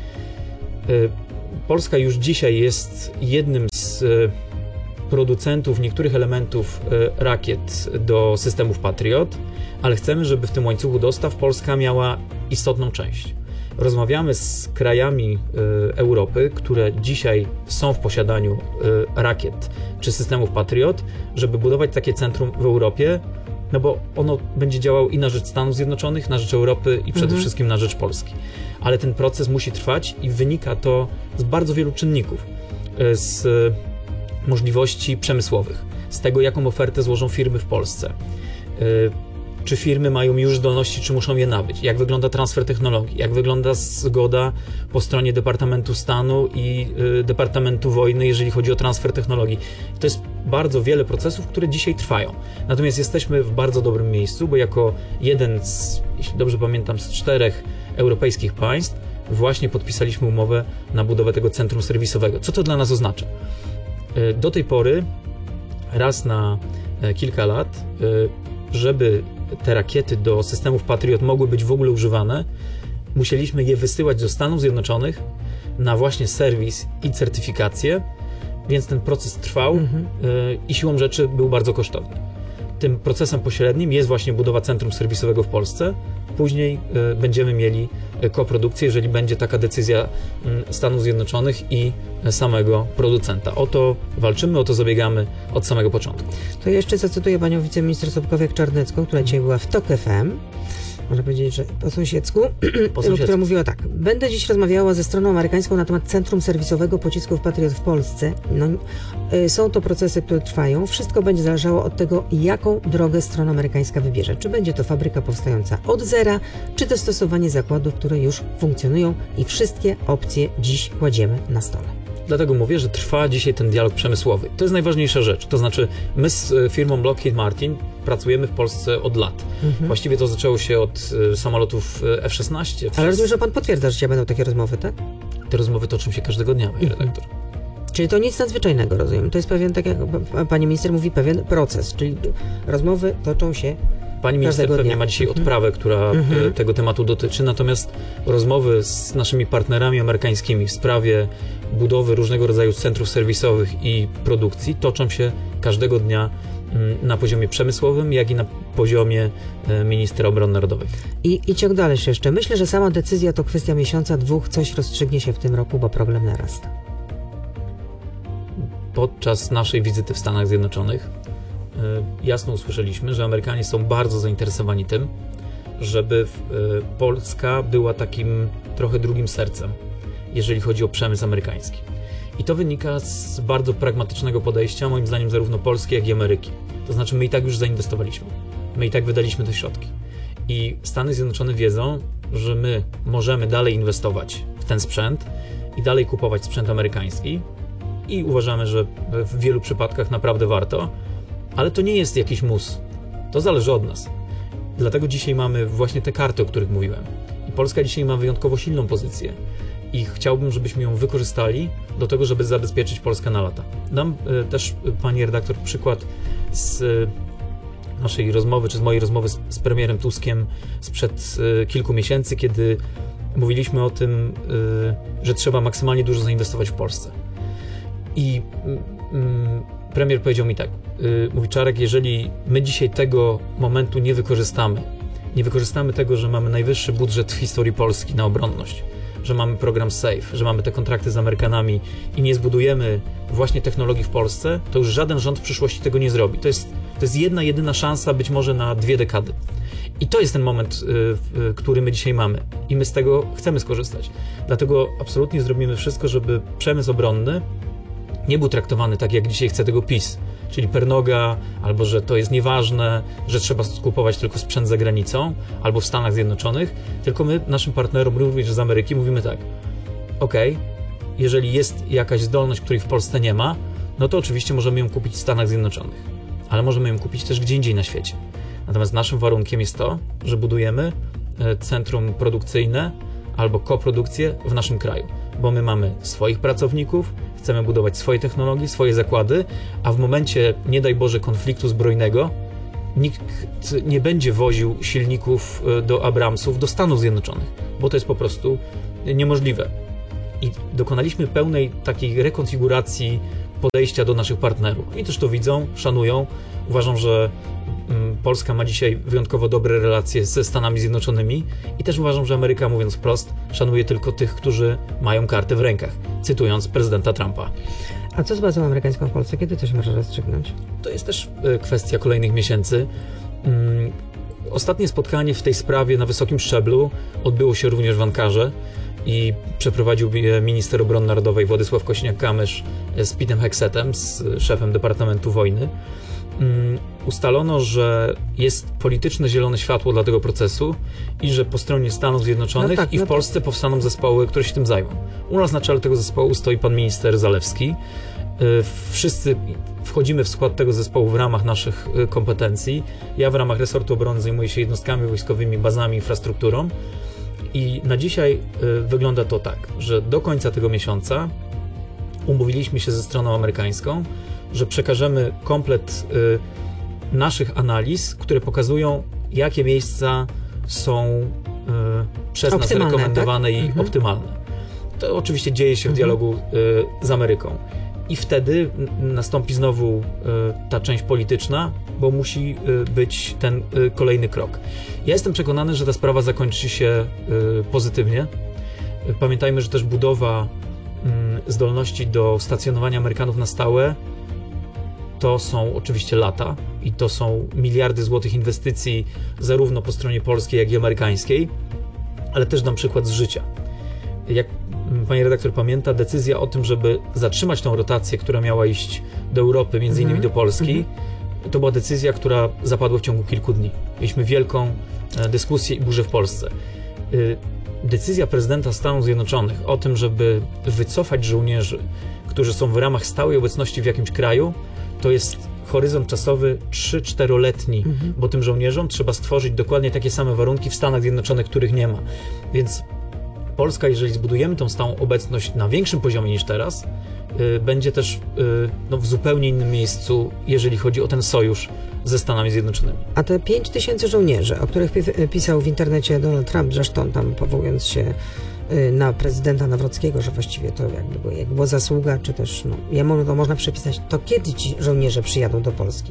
S13: Polska już dzisiaj jest jednym z producentów niektórych elementów rakiet do systemów Patriot, ale chcemy, żeby w tym łańcuchu dostaw Polska miała istotną część. Rozmawiamy z krajami Europy, które dzisiaj są w posiadaniu rakiet czy systemów Patriot, żeby budować takie centrum w Europie, no bo ono będzie działało i na rzecz Stanów Zjednoczonych, na rzecz Europy i przede wszystkim na rzecz Polski. Ale ten proces musi trwać i wynika to z bardzo wielu czynników. Z możliwości przemysłowych, z tego, jaką ofertę złożą firmy w Polsce. Czy firmy mają już zdolności, czy muszą je nabyć? Jak wygląda transfer technologii? Jak wygląda zgoda po stronie Departamentu Stanu i Departamentu Wojny, jeżeli chodzi o transfer technologii? To jest bardzo wiele procesów, które dzisiaj trwają. Natomiast jesteśmy w bardzo dobrym miejscu, bo jako jeden z, jeśli dobrze pamiętam, z 4 europejskich państw właśnie podpisaliśmy umowę na budowę tego centrum serwisowego. Co to dla nas oznacza? Do tej pory raz na kilka lat, żeby te rakiety do systemów Patriot mogły być w ogóle używane, musieliśmy je wysyłać do Stanów Zjednoczonych na właśnie serwis i certyfikację, więc ten proces trwał i siłą rzeczy był bardzo kosztowny. Tym procesem pośrednim jest właśnie budowa centrum serwisowego w Polsce. Później będziemy mieli koprodukcję, jeżeli będzie taka decyzja Stanów Zjednoczonych i samego producenta. O to walczymy, o to zabiegamy od samego początku.
S12: To jeszcze zacytuję panią wiceminister Sobkowiak-Czarnecką, która dzisiaj była w TOK FM. Można powiedzieć, że po sąsiedzku, która mówiła tak. Będę dziś rozmawiała ze stroną amerykańską na temat centrum serwisowego pocisków Patriot w Polsce. Są to procesy, które trwają. Wszystko będzie zależało od tego, jaką drogę strona amerykańska wybierze. Czy będzie to fabryka powstająca od zera, czy dostosowanie zakładów, które już funkcjonują, i wszystkie opcje dziś kładziemy na stole.
S13: Dlatego mówię, że trwa dzisiaj ten dialog przemysłowy. To jest najważniejsza rzecz. To znaczy, my z firmą Lockheed Martin pracujemy w Polsce od lat. Właściwie to zaczęło się od samolotów F-16.
S12: Ale rozumiem, że pan potwierdza, że dzisiaj będą takie rozmowy, tak?
S13: Te rozmowy toczą się każdego dnia, panie redaktor.
S12: Czyli to nic nadzwyczajnego, rozumiem. To jest pewien, tak jak pani minister mówi, pewien proces. Czyli rozmowy toczą się
S13: Pani minister pewnie ma dzisiaj odprawę, która tego tematu dotyczy, natomiast rozmowy z naszymi partnerami amerykańskimi w sprawie budowy różnego rodzaju centrów serwisowych i produkcji toczą się każdego dnia na poziomie przemysłowym, jak i na poziomie ministra obrony narodowej.
S12: I ciąg dalszy jeszcze. Myślę, że sama decyzja to kwestia miesiąca, 2, coś rozstrzygnie się w tym roku, bo problem narasta.
S13: Podczas naszej wizyty w Stanach Zjednoczonych jasno usłyszeliśmy, że Amerykanie są bardzo zainteresowani tym, żeby Polska była takim trochę drugim sercem, jeżeli chodzi o przemysł amerykański. I to wynika z bardzo pragmatycznego podejścia, moim zdaniem, zarówno Polski, jak i Ameryki. To znaczy, my i tak już zainwestowaliśmy. My i tak wydaliśmy te środki. I Stany Zjednoczone wiedzą, że my możemy dalej inwestować w ten sprzęt i dalej kupować sprzęt amerykański. I uważamy, że w wielu przypadkach naprawdę warto. Ale to nie jest jakiś mus. To zależy od nas. Dlatego dzisiaj mamy właśnie te karty, o których mówiłem. I Polska dzisiaj ma wyjątkowo silną pozycję. I chciałbym, żebyśmy ją wykorzystali do tego, żeby zabezpieczyć Polskę na lata. Dam też, pani redaktor, przykład z naszej rozmowy, czy z mojej rozmowy z premierem Tuskiem sprzed kilku miesięcy, kiedy mówiliśmy o tym, że trzeba maksymalnie dużo zainwestować w Polsce. I premier powiedział mi tak, mówi: Czarek, jeżeli my dzisiaj tego momentu nie wykorzystamy tego, że mamy najwyższy budżet w historii Polski na obronność, że mamy program SAFE, że mamy te kontrakty z Amerykanami i nie zbudujemy właśnie technologii w Polsce, to już żaden rząd w przyszłości tego nie zrobi. To jest jedna, jedyna szansa być może na 2 dekady. I to jest ten moment, który my dzisiaj mamy. I my z tego chcemy skorzystać. Dlatego absolutnie zrobimy wszystko, żeby przemysł obronny nie był traktowany tak, jak dzisiaj chce tego PiS, czyli pernoga, albo że to jest nieważne, że trzeba skupować tylko sprzęt za granicą, albo w Stanach Zjednoczonych, tylko my naszym partnerom, również z Ameryki, mówimy tak: okej, jeżeli jest jakaś zdolność, której w Polsce nie ma, no to oczywiście możemy ją kupić w Stanach Zjednoczonych, ale możemy ją kupić też gdzie indziej na świecie. Natomiast naszym warunkiem jest to, że budujemy centrum produkcyjne albo koprodukcję w naszym kraju, bo my mamy swoich pracowników, chcemy budować swoje technologie, swoje zakłady, a w momencie, nie daj Boże, konfliktu zbrojnego nikt nie będzie woził silników do Abramsów do Stanów Zjednoczonych, bo to jest po prostu niemożliwe. I dokonaliśmy pełnej takiej rekonfiguracji podejścia do naszych partnerów. I też to widzą, szanują. Uważam, że Polska ma dzisiaj wyjątkowo dobre relacje ze Stanami Zjednoczonymi i też uważam, że Ameryka, mówiąc wprost, szanuje tylko tych, którzy mają kartę w rękach, cytując prezydenta Trumpa.
S12: A co z bazą amerykańską w Polsce? Kiedy to się może rozstrzygnąć?
S13: To jest też kwestia kolejnych miesięcy. Ostatnie spotkanie w tej sprawie na wysokim szczeblu odbyło się również w Ankarze i przeprowadził je minister obrony narodowej Władysław Kosiniak-Kamysz z Petem Heksetem, z szefem Departamentu Wojny. Ustalono, że jest polityczne zielone światło dla tego procesu i że po stronie Stanów Zjednoczonych i w Polsce powstaną zespoły, które się tym zajmą. U nas na czele tego zespołu stoi pan minister Zalewski. Wszyscy wchodzimy w skład tego zespołu w ramach naszych kompetencji. Ja w ramach resortu obrony zajmuję się jednostkami wojskowymi, bazami, infrastrukturą i na dzisiaj wygląda to tak, że do końca tego miesiąca umówiliśmy się ze stroną amerykańską, że przekażemy komplet naszych analiz, które pokazują, jakie miejsca są przez nas rekomendowane i optymalne. To oczywiście dzieje się w dialogu z Ameryką. I wtedy nastąpi znowu ta część polityczna, bo musi być ten kolejny krok. Ja jestem przekonany, że ta sprawa zakończy się pozytywnie. Pamiętajmy, że też budowa zdolności do stacjonowania Amerykanów na stałe to są oczywiście lata i to są miliardy złotych inwestycji zarówno po stronie polskiej, jak i amerykańskiej, ale też dam przykład z życia. Jak pani redaktor pamięta, decyzja o tym, żeby zatrzymać tą rotację, która miała iść do Europy, między innymi do Polski, to była decyzja, która zapadła w ciągu kilku dni. Mieliśmy wielką dyskusję i burzę w Polsce. Decyzja prezydenta Stanów Zjednoczonych o tym, żeby wycofać żołnierzy, którzy są w ramach stałej obecności w jakimś kraju, to jest horyzont czasowy 3-4-letni, bo tym żołnierzom trzeba stworzyć dokładnie takie same warunki w Stanach Zjednoczonych, których nie ma. Więc Polska, jeżeli zbudujemy tą stałą obecność na większym poziomie niż teraz, będzie też w zupełnie innym miejscu, jeżeli chodzi o ten sojusz ze Stanami Zjednoczonymi. A
S12: te 5000 żołnierzy, o których pisał w internecie Donald Trump, zresztą tam powołując się na prezydenta Nawrockiego, że właściwie to jakby była zasługa, czy też jemu to można przypisać, to kiedy ci żołnierze przyjadą do Polski?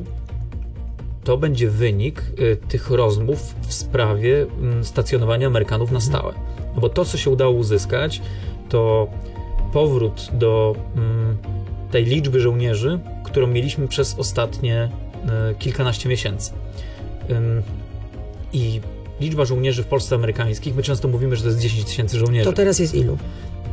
S13: To będzie wynik tych rozmów w sprawie stacjonowania Amerykanów na stałe. Bo to, co się udało uzyskać, to powrót do tej liczby żołnierzy, którą mieliśmy przez ostatnie kilkanaście miesięcy. I liczba żołnierzy w Polsce amerykańskich, my często mówimy, że to jest 10 000 żołnierzy.
S12: To teraz jest ilu?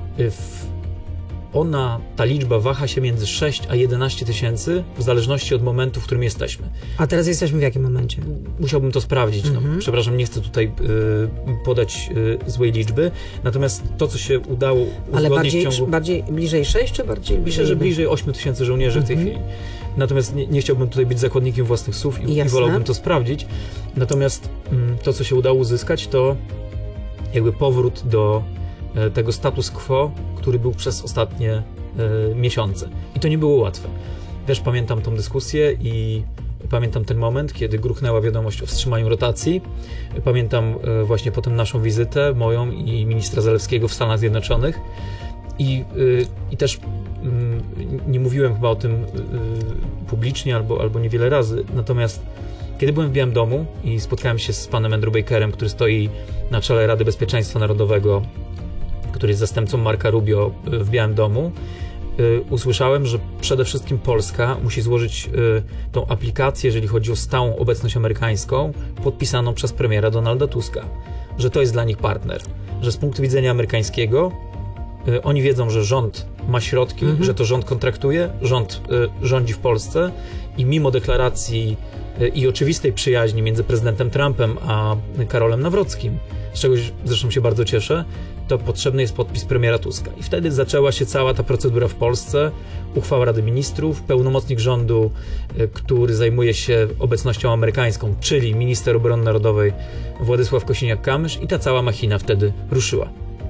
S13: Ta liczba waha się między 6 a 11 tysięcy, w zależności od momentu, w którym jesteśmy.
S12: A teraz jesteśmy w jakim momencie?
S13: Musiałbym to sprawdzić. Przepraszam, nie chcę tutaj podać złej liczby. Natomiast to, co się udało uzgodnić w ciągu...
S12: bardziej bliżej 6 czy bardziej bliżej?
S13: Myślę, że bliżej 8 tysięcy żołnierzy w tej chwili. Natomiast nie chciałbym tutaj być zakładnikiem własnych słów i wolałbym to sprawdzić. Natomiast to, co się udało uzyskać, to jakby powrót do tego status quo, który był przez ostatnie miesiące. I to nie było łatwe. Też pamiętam tą dyskusję i pamiętam ten moment, kiedy gruchnęła wiadomość o wstrzymaniu rotacji. Pamiętam właśnie potem naszą wizytę, moją i ministra Zalewskiego w Stanach Zjednoczonych. I też nie mówiłem chyba o tym publicznie albo niewiele razy. Natomiast kiedy byłem w Białym Domu i spotkałem się z panem Andrew Bakerem, który stoi na czele Rady Bezpieczeństwa Narodowego, który jest zastępcą Marka Rubio w Białym Domu, usłyszałem, że przede wszystkim Polska musi złożyć tą aplikację, jeżeli chodzi o stałą obecność amerykańską, podpisaną przez premiera Donalda Tuska, że to jest dla nich partner, że z punktu widzenia amerykańskiego oni wiedzą, że rząd ma środki, że to rząd kontraktuje, rząd rządzi w Polsce i mimo deklaracji i oczywistej przyjaźni między prezydentem Trumpem a Karolem Nawrockim, z czego zresztą się bardzo cieszę, to potrzebny jest podpis premiera Tuska. I wtedy zaczęła się cała ta procedura w Polsce, uchwała Rady Ministrów, pełnomocnik rządu, który zajmuje się obecnością amerykańską, czyli minister obrony narodowej Władysław Kosiniak-Kamysz i ta cała machina wtedy ruszyła.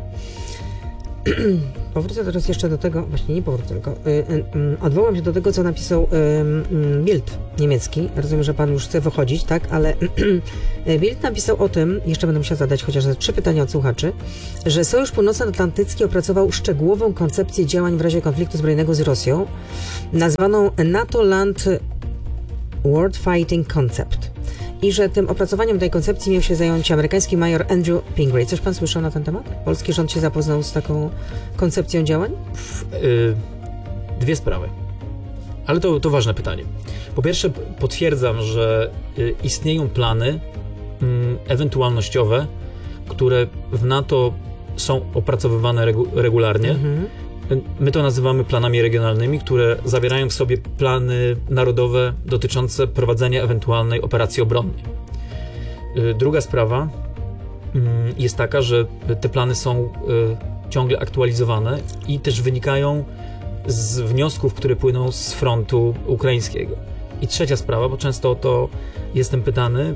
S12: Powrócę teraz jeszcze do tego, właśnie nie powrócę, tylko odwołam się do tego, co napisał Bild niemiecki. Rozumiem, że pan już chce wychodzić, tak? Ale Bild napisał o tym, jeszcze będę musiała zadać chociaż 3 pytania od słuchaczy, że Sojusz Północnoatlantycki opracował szczegółową koncepcję działań w razie konfliktu zbrojnego z Rosją, nazwaną NATO Land World Fighting Concept. i że tym opracowaniem tej koncepcji miał się zająć amerykański major Andrew Pingree. Coś pan słyszał na ten temat? Polski rząd się zapoznał z taką koncepcją działań?
S13: Dwie sprawy. Ale to ważne pytanie. Po pierwsze, potwierdzam, że istnieją plany ewentualnościowe, które w NATO są opracowywane regularnie. My to nazywamy planami regionalnymi, które zawierają w sobie plany narodowe dotyczące prowadzenia ewentualnej operacji obronnej. Druga sprawa jest taka, że te plany są ciągle aktualizowane i też wynikają z wniosków, które płyną z frontu ukraińskiego. I trzecia sprawa, bo często o to jestem pytany,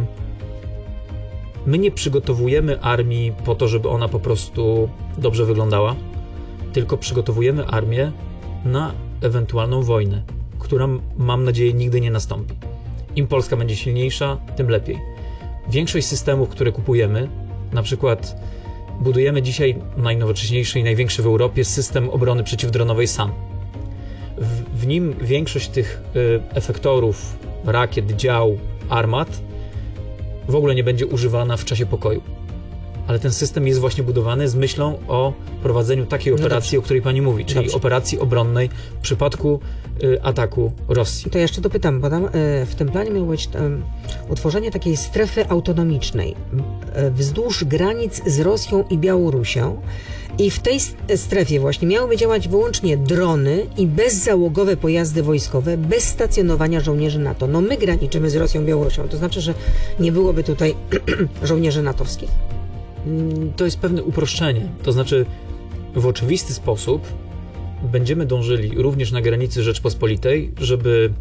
S13: my nie przygotowujemy armii po to, żeby ona po prostu dobrze wyglądała, tylko przygotowujemy armię na ewentualną wojnę, która, mam nadzieję, nigdy nie nastąpi. Im Polska będzie silniejsza, tym lepiej. Większość systemów, które kupujemy, na przykład budujemy dzisiaj najnowocześniejszy i największy w Europie system obrony przeciwdronowej SAM. W nim większość tych efektorów, rakiet, dział, armat w ogóle nie będzie używana w czasie pokoju. Ale ten system jest właśnie budowany z myślą o prowadzeniu takiej operacji, o której pani mówi, czyli operacji obronnej w przypadku ataku Rosji.
S12: To ja jeszcze dopytam, bo tam w tym planie miało być utworzenie takiej strefy autonomicznej wzdłuż granic z Rosją i Białorusią. I w tej strefie właśnie miałyby działać wyłącznie drony i bezzałogowe pojazdy wojskowe, bez stacjonowania żołnierzy NATO. No my graniczymy z Rosją i Białorusią, to znaczy, że nie byłoby tutaj żołnierzy natowskich?
S13: To jest pewne uproszczenie. To znaczy, w oczywisty sposób będziemy dążyli również na granicy Rzeczpospolitej, żeby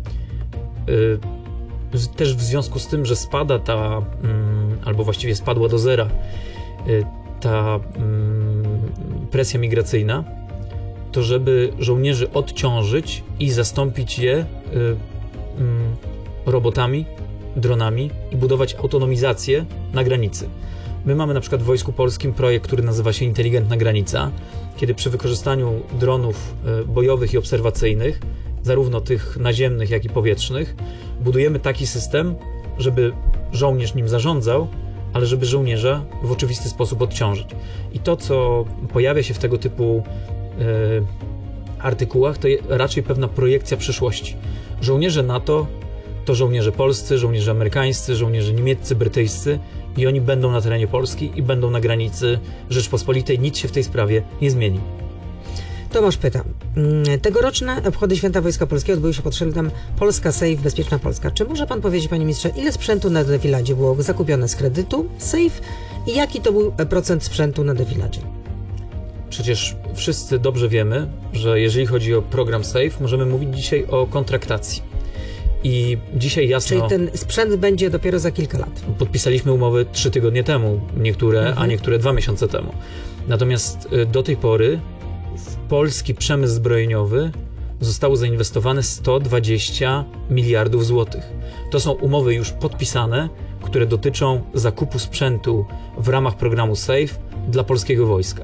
S13: też w związku z tym, że spada ta, albo właściwie spadła do zera ta presja migracyjna, to żeby żołnierzy odciążyć i zastąpić je robotami, dronami i budować autonomizację na granicy. My mamy na przykład w Wojsku Polskim projekt, który nazywa się Inteligentna Granica, kiedy przy wykorzystaniu dronów bojowych i obserwacyjnych, zarówno tych naziemnych, jak i powietrznych, budujemy taki system, żeby żołnierz nim zarządzał, ale żeby żołnierza w oczywisty sposób odciążyć. I to, co pojawia się w tego typu artykułach, to raczej pewna projekcja przyszłości. Żołnierze NATO to żołnierze polscy, żołnierze amerykańscy, żołnierze niemieccy, brytyjscy i oni będą na terenie Polski i będą na granicy Rzeczpospolitej. Nic się w tej sprawie nie zmieni.
S12: Tomasz pyta. Tegoroczne obchody Święta Wojska Polskiego odbyły się pod szyldem Polska Safe, Bezpieczna Polska. Czy może pan powiedzieć, panie ministrze, ile sprzętu na defiladzie było zakupione z kredytu Safe i jaki to był procent sprzętu na defiladzie?
S13: Przecież wszyscy dobrze wiemy, że jeżeli chodzi o program Safe, możemy mówić dzisiaj o kontraktacji. I dzisiaj jasno...
S12: Czyli ten sprzęt będzie dopiero za kilka lat.
S13: Podpisaliśmy umowy 3 tygodnie temu, niektóre, a niektóre 2 miesiące temu. Natomiast do tej pory w polski przemysł zbrojeniowy zostało zainwestowane 120 miliardów złotych. To są umowy już podpisane, które dotyczą zakupu sprzętu w ramach programu SAFE dla polskiego wojska.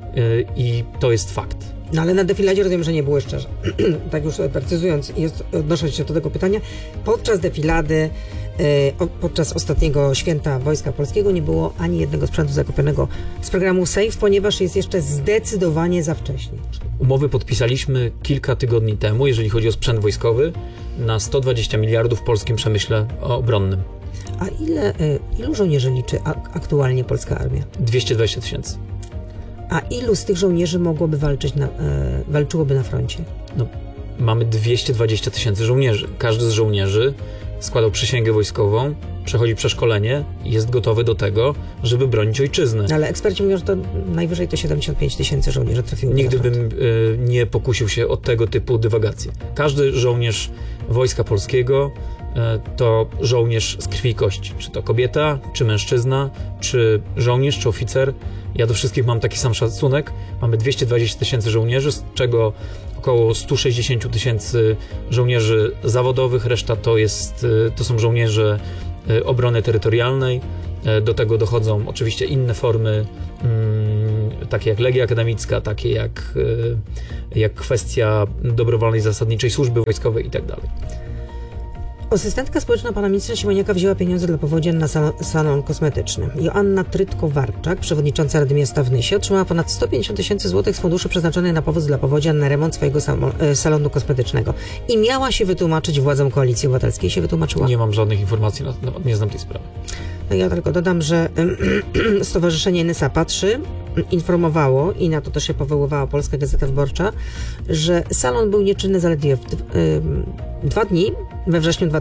S13: I to jest fakt.
S12: No ale na defiladzie rozumiem, że nie było szczerze. Tak już precyzując, odnosząc się do tego pytania, podczas defilady, podczas ostatniego Święta Wojska Polskiego nie było ani jednego sprzętu zakupionego z programu SAFE, ponieważ jest jeszcze zdecydowanie za wcześnie.
S13: Umowy podpisaliśmy kilka tygodni temu, jeżeli chodzi o sprzęt wojskowy, na 120 miliardów w polskim przemyśle obronnym.
S12: A ilu żołnierzy liczy aktualnie polska armia?
S13: 220 tysięcy.
S12: A ilu z tych żołnierzy mogłoby walczyłoby na froncie?
S13: No, mamy 220 tysięcy żołnierzy. Każdy z żołnierzy składał przysięgę wojskową, przechodzi przeszkolenie i jest gotowy do tego, żeby bronić ojczyzny.
S12: Ale eksperci mówią, że to najwyżej to 75 tysięcy żołnierzy trafiło.
S13: Nigdy bym nie pokusił się o tego typu dywagacje. Każdy żołnierz Wojska Polskiego to żołnierz z krwi i kości. Czy to kobieta, czy mężczyzna, czy żołnierz, czy oficer. Ja do wszystkich mam taki sam szacunek. Mamy 220 tysięcy żołnierzy, z czego około 160 tysięcy żołnierzy zawodowych, reszta to są żołnierze obrony terytorialnej. Do tego dochodzą oczywiście inne formy, takie jak Legia Akademicka, takie jak kwestia dobrowolnej zasadniczej służby wojskowej i tak dalej.
S12: Asystentka społeczna pana ministra Siemoniaka wzięła pieniądze dla powodzian na salon kosmetyczny. Joanna Trytko-Warczak, przewodnicząca Rady Miasta w Nysie, otrzymała ponad 150 000 złotych z funduszu przeznaczonych na powóz dla powodzian na remont swojego salonu kosmetycznego. I miała się wytłumaczyć władzom Koalicji Obywatelskiej. Się wytłumaczyła?
S13: Nie mam żadnych informacji, nie znam tej sprawy.
S12: No ja tylko dodam, że Stowarzyszenie Nysa Patrzy informowało, i na to też się powoływała Polska Gazeta Wyborcza, że salon był nieczynny zaledwie 2 dni we wrześniu